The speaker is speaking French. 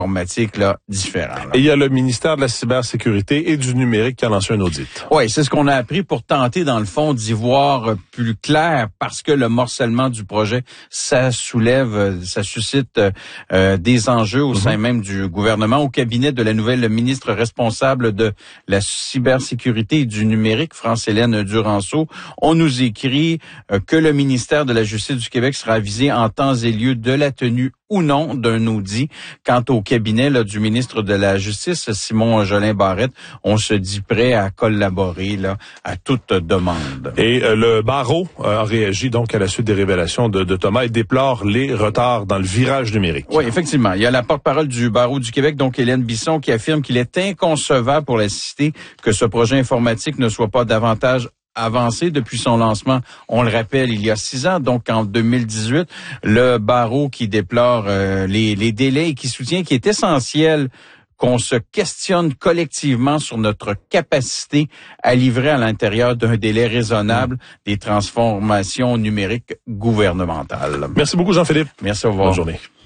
informatique là, différents. Là. Et il y a le ministère de la cybersécurité et du numérique qui a lancé un audit. Oui, c'est ce qu'on a appris pour tenter, dans le fond, d'y voir plus clair, parce que le morcellement du projet, ça suscite des enjeux au sein même du gouvernement. Au cabinet de la nouvelle ministre responsable de la cybersécurité et du numérique, France-Hélène Duranceau, on nous écrit que le ministère de la Justice du Québec sera avisé en temps et lieu de la tenue ou non d'un audit. Quant au cabinet là, du ministre de la Justice, Simon Jolin Barrette, on se dit prêt à collaborer là, à toute demande. Et le barreau a réagi donc à la suite des révélations de Thomas et déplore les retards dans le virage numérique. Oui, effectivement. Il y a la porte-parole du barreau du Québec, donc Hélène Bisson, qui affirme qu'il est inconcevable pour la cité que ce projet informatique ne soit pas davantage avancé depuis son lancement, on le rappelle, il y a 6 ans, donc en 2018, le barreau qui déplore les délais et qui soutient qu'il est essentiel qu'on se questionne collectivement sur notre capacité à livrer à l'intérieur d'un délai raisonnable des transformations numériques gouvernementales. Merci beaucoup, Jean-Philippe. Merci, au revoir. Bonne journée.